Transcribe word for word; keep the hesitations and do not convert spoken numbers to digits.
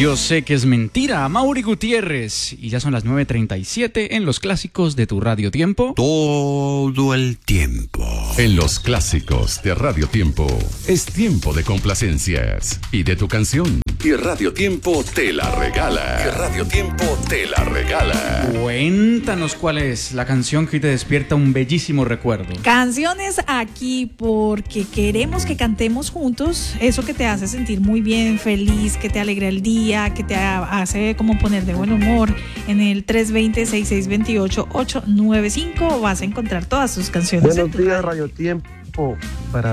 Yo sé que es mentira, Amaury Gutiérrez. Y ya son las nueve treinta y siete en los clásicos de tu Radio Tiempo. Todo el tiempo. En los clásicos de Radio Tiempo es tiempo de complacencias y de tu canción. Y Radio Tiempo te la regala. Y Radio Tiempo te la regala. Cuéntanos cuál es la canción que te despierta un bellísimo recuerdo. Canciones aquí porque queremos que cantemos juntos eso que te hace sentir muy bien, feliz, que te alegra el día, que te hace como poner de buen humor. En el tres dos cero, seis seis dos ocho, ocho nueve cinco vas a encontrar todas tus canciones. Buenos días, Radio Tiempo. Para